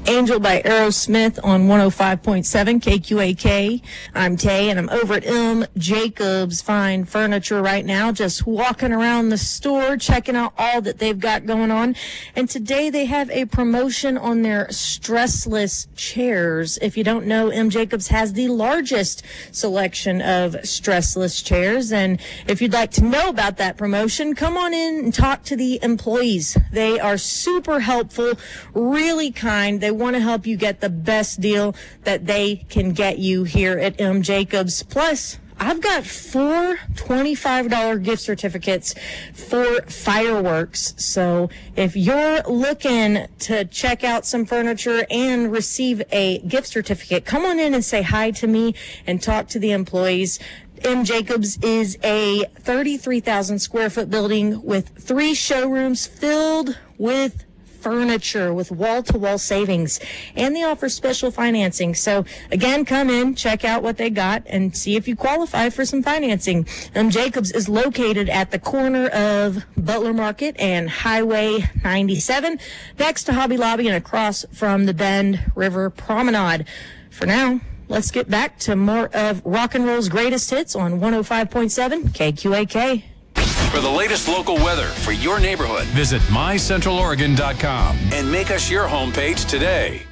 Angel by Aerosmith on 105.7 KQAK. I'm Tay, and I'm over at M. Jacobs Fine Furniture right now, just walking around the store, checking out all that they've got going on. And today they have a promotion on their stressless chairs. If you don't know, M. Jacobs has the largest selection of stressless chairs. And if you'd like to know about that promotion, come on in and talk to the employees. They are super helpful, really kind. They want to help you get the best deal that they can get you here at M. Jacobs. Plus, I've got 4 $25 gift certificates for fireworks. So if you're looking to check out some furniture and receive a gift certificate, come on in and say hi to me and talk to the employees. M. Jacobs is a 33,000 square foot building with 3 showrooms filled with furniture with wall-to-wall savings, and they offer special financing. So again, come in, check out what they got, and see if you qualify for some financing. Jacobs is located at the corner of Butler Market and Highway 97, next to Hobby Lobby and across from the Bend River Promenade. For now, let's get back to more of rock and roll's greatest hits on 105.7 KQAK. For the latest local weather for your neighborhood, visit mycentraloregon.com and make us your homepage today.